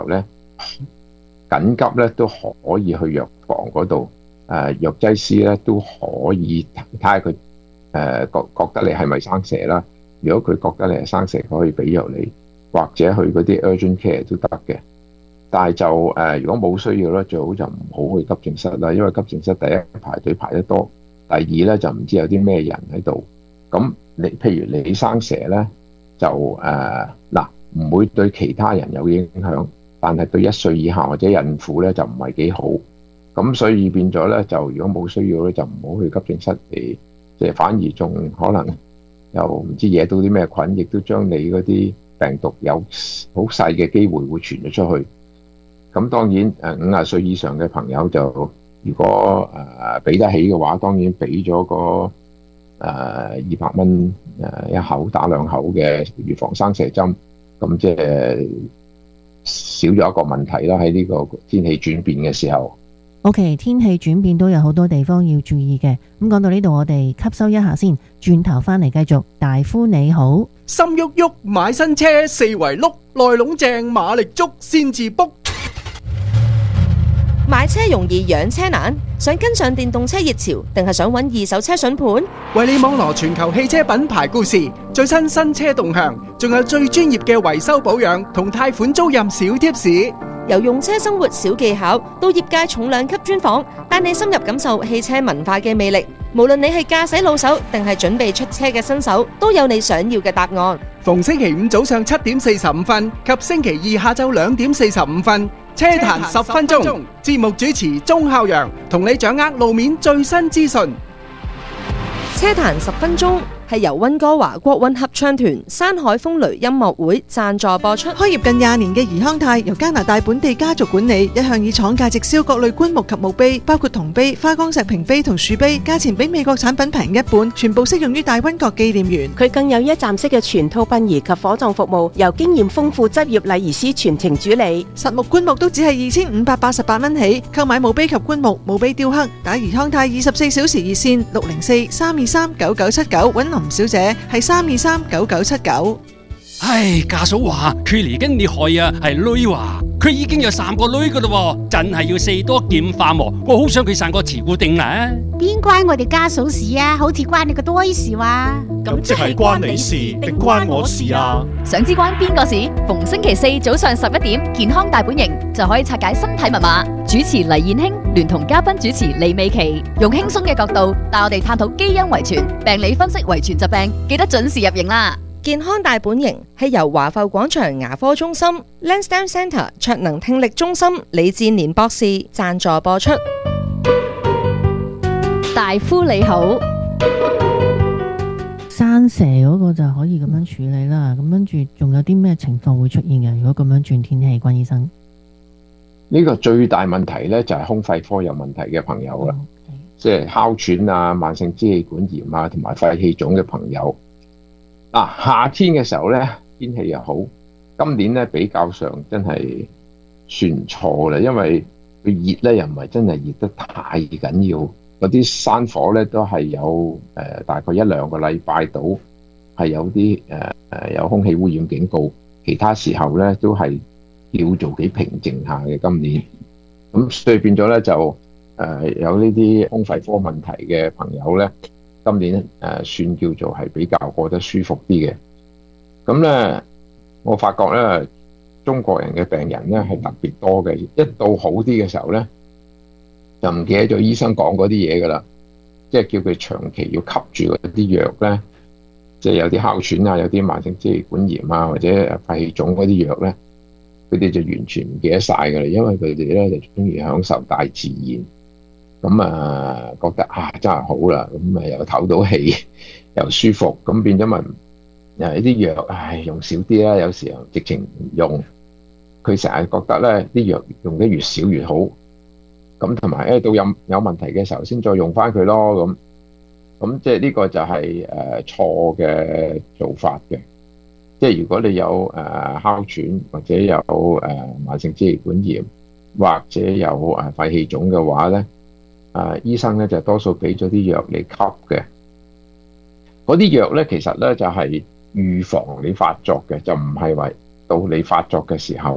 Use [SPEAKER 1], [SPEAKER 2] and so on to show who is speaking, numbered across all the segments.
[SPEAKER 1] 咧，緊急咧都可以去藥房嗰度，藥劑師咧都可以睇下佢覺得你係咪生蛇啦。如果佢覺得你係生蛇，可以俾藥你，或者去嗰啲 urgent care 都得嘅。但係就如果冇需要咧，最好就唔好去急症室啦，因為急症室第一排隊排得多，第二咧就唔知有啲咩人喺度。咁譬如你生蛇咧，就嗱唔會對其他人有影響，但係對1歲以下或者孕婦咧就唔係幾好。咁所以變咗咧，就如果冇需要咧，就唔好去急症室嚟，即係反而仲可能又唔知惹到啲咩菌，亦都將你嗰啲病毒有好細嘅機會會傳咗出去。咁當然50歲以上嘅朋友就如果俾得起嘅話，當然俾咗個200蚊一口打2口嘅預防生蛇針，咁即係少咗一個問題啦。喺呢個天氣轉變嘅時候。
[SPEAKER 2] OK， 天氣轉變都有好多地方要注意嘅。咁講到呢度，我哋吸收一下先，轉頭翻嚟繼續。大夫你好，
[SPEAKER 3] 心喐喐買新車，四圍碌，內籠正馬力足先至卜。
[SPEAKER 4] 買車容易養車難，想跟上電動車熱潮，定係想揾二手車筍盤？
[SPEAKER 3] 為你網羅全球汽車品牌故事，最新車動向，仲有最專業嘅維修保養同貸款租賃小貼士。
[SPEAKER 4] 由用車生活小技巧到業界重量級專訪，帶你深入感受汽車文化嘅魅力。無論你係駕駛老手定係準備出車嘅新手，都有你想要嘅答案。
[SPEAKER 3] 逢星期五早上7點45分及星期二下晝2點45分，車壇10分鐘，節目主持鐘孝陽同你掌握路面最新資訊。
[SPEAKER 4] 車壇10分鐘係由溫哥華國韻合唱團山海風雷音樂會贊助播出。
[SPEAKER 5] 開業近20年嘅怡康泰由加拿大本地家族管理，一向以廠價直銷各類棺木及墓碑，包括銅碑、花崗石屏碑同樹碑，價錢比美國產品平一半，全部適用於大溫國紀念園。
[SPEAKER 6] 佢更有一站式嘅全套殯儀及火葬服務，由經驗豐富執業禮儀師全程主理。
[SPEAKER 5] 實木棺木都只係2588蚊起，購買墓碑及棺木、墓碑雕刻，打怡康泰24小時熱線604-323-9979揾林小姐，係323-9979。
[SPEAKER 7] 唉，家嫂話佢嚟緊你害啊，係女話佢已經有3個女噶啦，真係要4多劍化喎。我好想佢生個慈姑定啦。
[SPEAKER 8] 邊關我哋家嫂事啊？好似關你個多事話。
[SPEAKER 9] 咁即係關你事定關我事啊？
[SPEAKER 10] 想知關邊個事？逢星期4早上11點，健康大本營就可以拆解身體密碼。主持黎燕卿聯同嘉賓主持李美琪，用輕鬆嘅角度帶我哋探討基因遺傳、病理分析遺傳疾病，記得準時入營啦。
[SPEAKER 4] 健康大本營係由華埠廣場牙科中心、Lansdowne Centre 卓能聽力中心李志年博士贊助播出。
[SPEAKER 10] 大夫你好，
[SPEAKER 2] 生蛇嗰個就可以咁樣處理啦。咁跟住仲有啲咩情況會出現嘅？如果咁樣轉天氣，關醫生，
[SPEAKER 1] 呢個最大問題咧就係胸肺科有問題嘅朋友啦，即係哮喘啊、慢性支氣管炎啊同埋肺氣腫嘅朋友。夏天嘅時候咧，天氣又好，今年咧比較上真係算唔錯啦，因為佢熱咧又唔係真係熱得太緊要，嗰啲山火咧都係有大概1-2個禮拜到係有啲有空氣污染警告，其他時候咧都係叫做幾平靜下嘅今年，咁所以變咗咧就有呢啲胸肺科問題嘅朋友咧。今年算叫做係比較過得舒服啲嘅，咁咧我發覺咧中國人嘅病人咧係特別多嘅，一到好啲嘅時候咧就唔記得咗醫生講嗰啲嘢噶啦，即係叫佢長期要吸住嗰啲藥咧，即係有啲哮喘啊，有啲慢性支氣管炎啊，或者肺氣腫嗰啲藥咧，佢哋就完全唔記得晒噶啦，因為佢哋咧就中意享受大自然。咁覺得真係好啦，咁又唞到氣又舒服，咁變咗咪呢啲藥用少啲啦，有時候直情唔用。佢成日覺得咧啲藥用得越少越好，咁同埋到有問題嘅時候先再用翻佢咯，咁即係呢個就係錯嘅做法嘅。即係如果你有哮喘或者有慢性支氣管炎或者有肺氣腫嘅話咧。醫生咧就多數俾咗啲藥你吸嘅，嗰啲藥咧其實咧就係預防你發作嘅，就唔係話到你發作嘅時候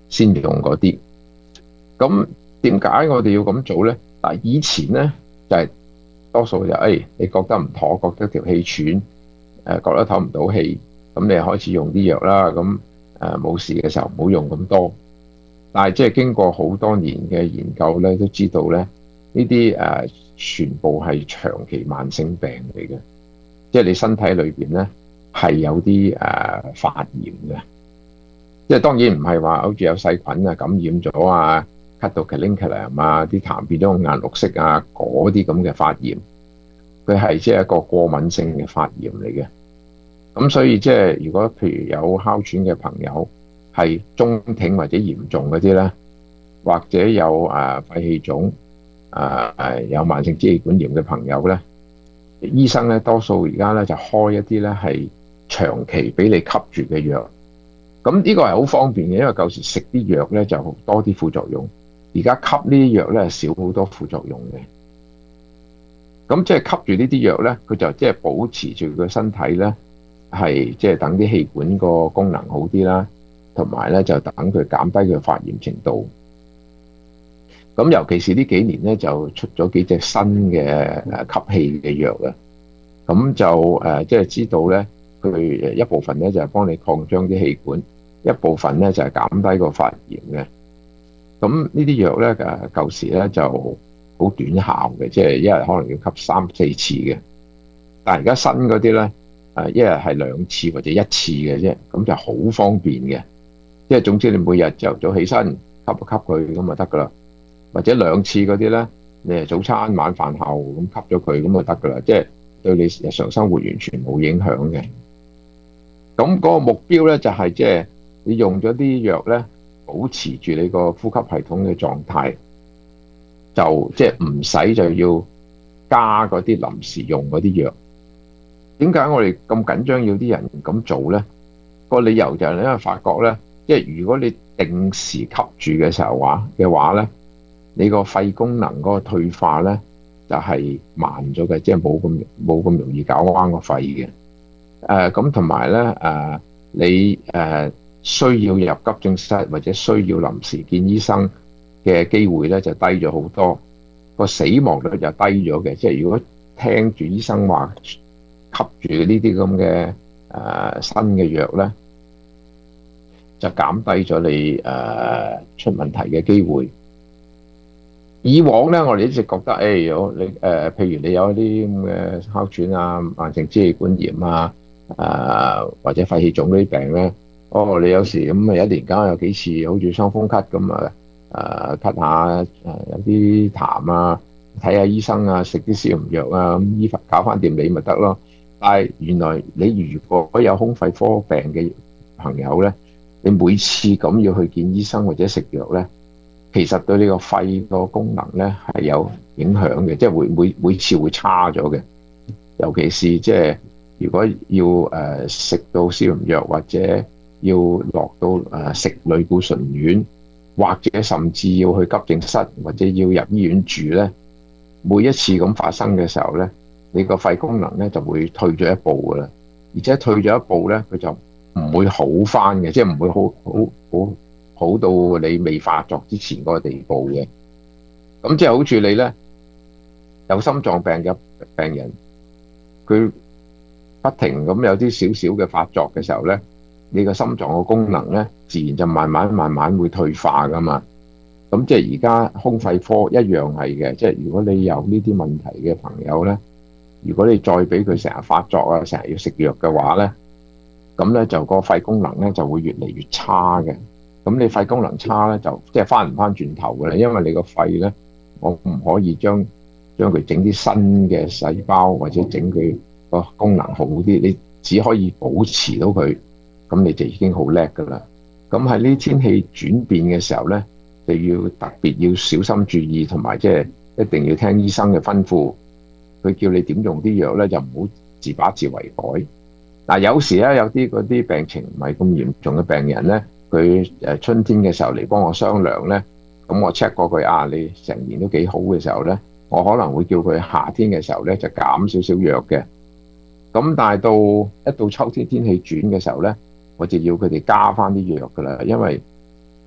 [SPEAKER 1] 先用嗰啲。咁點解我哋要咁做呢？嗱，以前呢，就係多數就你覺得唔妥，覺得條氣喘，覺得唞唔到氣，咁你開始用啲藥啦。咁冇事嘅時候唔好用咁多。但係即係經過好多年嘅研究咧，都知道咧呢啲全部係長期慢性病嚟嘅，即係你身體裏邊咧係有啲發炎嘅。即係當然唔係話好似有細菌啊感染咗啊，咳到咳鈴咳涼啊，啲痰變咗顏綠色啊，嗰啲咁嘅發炎，佢係即係一個過敏性嘅發炎嚟嘅。咁所以即係如果譬如有哮喘嘅朋友係中挺或者嚴重嗰啲咧，或者有肺氣腫有慢性支氣管炎嘅朋友咧，醫生咧多數而家咧就開一啲咧係長期俾你吸住嘅藥。咁呢個係好方便嘅，因為舊時食啲藥咧就多啲副作用，而家吸呢啲藥咧少好多副作用嘅。咁即係吸住呢啲藥咧，佢就即係保持住個身體咧係即係等啲氣管個功能好啲啦，同埋咧就等佢減低佢發炎程度。咁尤其是呢幾年咧就出咗幾隻新嘅吸氣嘅藥啊，咁就即係知道咧佢一部分咧就係幫你擴張啲氣管，一部分咧就係減低個發炎嘅。咁呢啲藥咧舊時咧就好短效嘅，即係一日可能要吸3-4次嘅。但係而家新嗰啲咧一日係2次或者1次嘅啫，咁就好方便嘅。即係總之你每日朝頭早起身吸一吸佢咁就得噶啦，或者2次嗰啲咧，你係早餐晚飯後咁吸咗佢咁就得噶啦，即係對你日常生活完全冇影響嘅。咁嗰個目標咧就係即係你用咗啲藥咧，保持住你個呼吸系統嘅狀態，就即係唔使就要加嗰啲臨時用嗰啲藥。點解我哋咁緊張要啲人咁做咧？個理由就係因為發覺咧，即係如果你定時吸住嘅時候嘅話咧，你個肺功能嗰個退化咧就係慢咗嘅，即係冇咁容易搞彎個肺嘅。咁同埋咧你需要入急症室或者需要臨時見醫生嘅機會咧就低咗好多，個死亡率就低咗嘅。即係如果聽住醫生話吸住呢啲咁嘅新嘅藥咧，就減低咗你出問題嘅機會。以往咧，我哋一直覺得，譬如你有啲咁嘅哮喘啊、慢性支氣管炎啊、或者肺氣腫嗰啲病咧，你有時咁一年間有幾次，好似傷風咳咁咳下有啲痰啊，睇下醫生啊，食啲消炎藥啊，咁醫搞翻掂你咪得咯。但係原來你如果有胸肺科病嘅朋友咧，你每次咁要去見醫生或者食藥咧，其實對你個肺個功能咧係有影響嘅，即係會每次會差咗嘅。尤其是即係如果要食到消炎藥或者要落到食類固醇丸，或者甚至要去急症室或者要入醫院住咧，每一次咁發生嘅時候咧，你個肺功能咧就會退咗一步噶啦，而且退咗一步咧，佢就唔會好翻嘅，即係唔會好到你未發作之前嗰個地步嘅。咁即係好似你咧有心臟病嘅病人，佢不停咁有啲少少嘅發作嘅時候咧，你個心臟嘅功能咧自然就慢慢會退化噶嘛。咁即係而家胸肺科一樣係嘅，即係如果你有呢啲問題嘅朋友咧，如果你再俾佢成日發作啊，成日要食藥嘅話咧，咁咧就個肺功能咧就會越嚟越差嘅。咁你肺功能差咧，就即係翻唔翻轉頭嘅啦，因為你個肺咧，我唔可以將佢整啲新嘅細胞或者整佢個功能好啲，你只可以保持到佢，咁你就已經好叻噶啦。咁喺呢天氣轉變嘅時候咧，就要特別要小心注意，同埋即係一定要聽醫生嘅吩咐。佢叫你點用啲藥咧，就唔好自把自為改。嗱，有時咧有啲嗰啲病情唔係咁嚴重嘅病人咧，佢春天嘅時候嚟幫我商量咧，咁我 check 過佢你成年都幾好嘅時候咧，我可能會叫佢夏天嘅時候咧就減少少藥嘅。咁但係一到秋天天氣轉嘅時候咧，我就要佢哋加翻啲藥噶啦，因為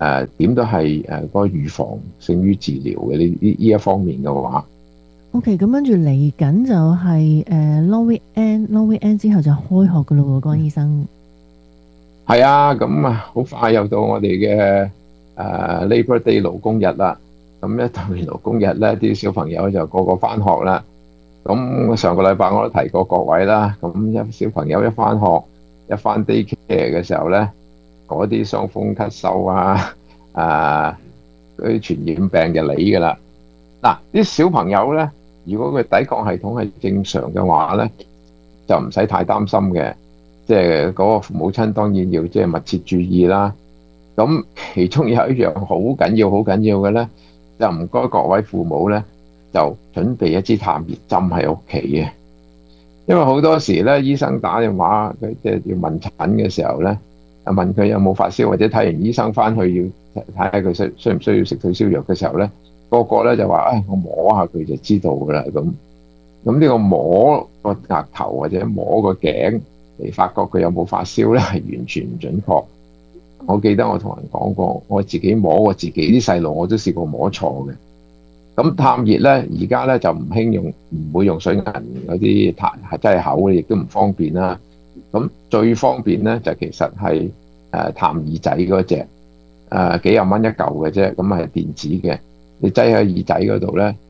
[SPEAKER 1] 點都係個預防勝於治療嘅呢一方面嘅話。
[SPEAKER 2] OK， 咁跟住嚟緊就係long weekend 之後就開學㗎咯喎，關醫生。
[SPEAKER 1] 係啊，咁好快又到我哋嘅Labor Day 勞工日啦。咁一到完勞工日咧，啲小朋友就個個返學啦。咁上個禮拜我都提過各位啦。咁小朋友一返學一返 daycare 嘅時候咧，嗰啲傷風咳嗽嗰啲傳染病就嚟㗎啦。嗱，啲小朋友咧，如果佢抵抗系統係正常嘅話咧，就唔使太擔心嘅。即係嗰個父母親當然要即係密切注意啦。咁其中有一樣好緊要嘅咧，就唔該各位父母咧，就準備一支探熱針喺屋企嘅。因為好多時咧，醫生打電話佢即係要問診嘅時候咧，問佢有冇發燒，或者睇完醫生翻去要睇下佢需唔需要食退燒藥嘅時候咧，個個咧就話：我摸下佢就知道㗎啦。咁呢個摸個額頭或者摸個頸嚟發覺佢有冇發燒咧，係完全唔準確。我記得我同人講過，我自己摸我自己啲細路，我都試過摸錯嘅。咁探熱咧，而家咧就唔會用水銀嗰啲係真係口嘅，亦都唔方便啦。咁最方便咧就其實係探耳仔嗰隻，幾廿蚊一嚿嘅啫，咁係電子嘅，你擠喺耳仔嗰度咧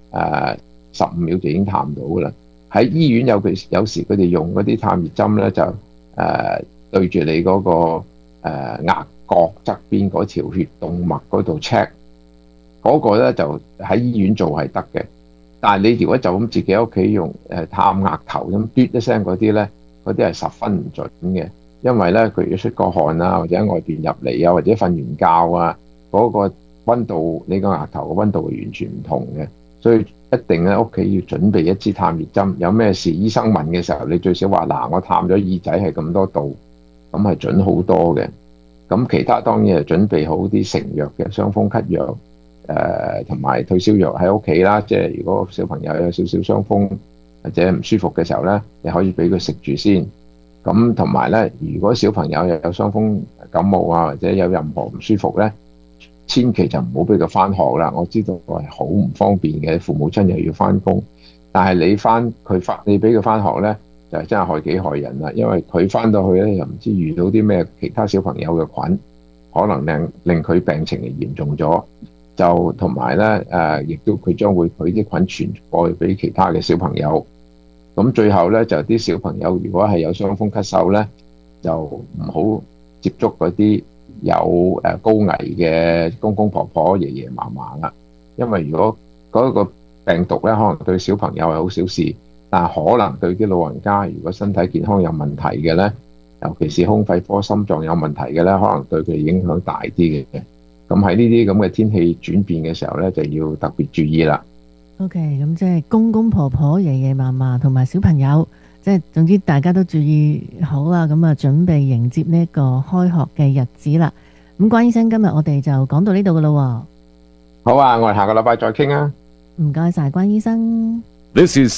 [SPEAKER 1] ，15秒就已經探到噶啦。喺醫院有時佢哋用嗰啲探熱針咧，就對住你嗰個額角側邊嗰條血動脈嗰度 check， 嗰個咧就喺醫院做係得嘅。但係你如果就咁自己喺屋企用探額頭咁嘟一聲嗰啲咧，嗰啲係十分唔準嘅，因為咧佢要出個汗啊，或者喺外邊入嚟啊，或者瞓完覺啊，嗰個溫度你個額頭嘅溫度係完全唔同嘅，所以一定喺屋企要準備一支探熱針。有咩事醫生問嘅時候，你最少話嗱，我探咗耳仔係咁多度，咁係準好多嘅。咁其他當然係準備好啲成藥嘅傷風咳藥，同埋退燒藥喺屋企啦。即係如果小朋友有少少傷風或者唔舒服嘅時候咧，你可以俾佢食住先。咁同埋咧，如果小朋友又有傷風感冒啊，或者有任何唔舒服咧，千祈就唔好俾佢返學啦。我知道係好唔方便嘅，父母親又要返工，但係你俾佢返學咧，就真係害己害人啦。因為佢返到去咧，又唔知遇到啲咩其他小朋友嘅菌，可能令佢病情嚴重咗。就同埋咧，亦都佢將會佢啲菌傳過去俾其他嘅小朋友。咁最後咧，就啲小朋友如果係有傷風咳嗽咧，就唔好接觸嗰啲有高危嘅公公婆婆、爺爺嫲嫲啦。因為如果嗰個病毒咧，可能對小朋友係好小事，但係可能對啲老人家，如果身體健康有問題嘅咧，尤其是胸肺科、心臟有問題嘅咧，可能對佢影響大啲嘅。咁喺呢啲咁嘅天氣轉變嘅時候咧，就要特別注意啦。
[SPEAKER 2] OK， 咁即係公公婆婆、爺爺嫲嫲同埋小朋友，即係總之大家都注意好啦。咁啊，準備迎接呢個開學嘅日子啦。咁關醫生，今日我哋就講到呢度噶啦。
[SPEAKER 1] 好啊，我哋下個禮拜再傾啊。
[SPEAKER 2] 唔該晒關醫生。
[SPEAKER 11] This is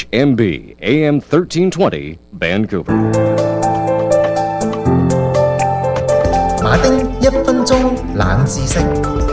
[SPEAKER 11] CHMB AM 1320 Vancouver。
[SPEAKER 12] 馬丁1分鐘冷知識。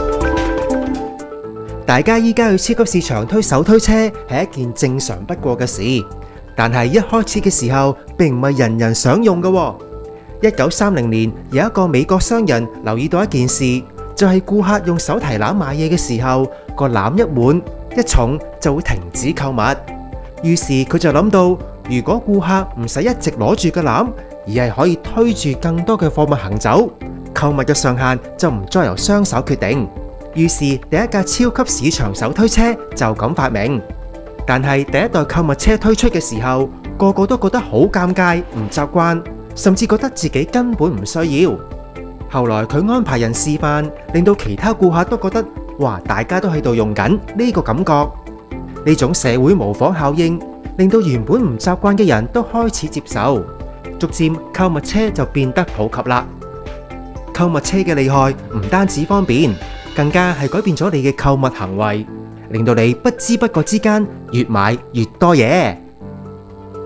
[SPEAKER 12] 大家依家去超級市場推手推車係一件正常不過嘅事，但係一開始嘅時候並唔係人人想用嘅。1930年有一個美國商人留意到一件事，就係顧客用手提籃買嘢嘅時候，個籃一滿一重就會停止購物。於是佢就諗到，如果顧客唔使一直攞住個籃，而係可以推住更多嘅貨物行走，購物嘅上限就唔再由雙手決定。於是第一架超級市場手推車就咁發明。但係第一代購物車推出嘅時候，個個都覺得好尷尬，唔習慣，甚至覺得自己根本唔需要。後來佢安排人示範，令到其他顧客都覺得，哇，大家都喺度用緊呢個感覺。呢種社會模仿效應，令到原本唔習慣嘅人都開始接受，逐漸購物車就變得普及啦。購物車嘅厲害唔單止方便，更加係改變咗你嘅購物行為，令到你不知不覺之間越買越多嘢。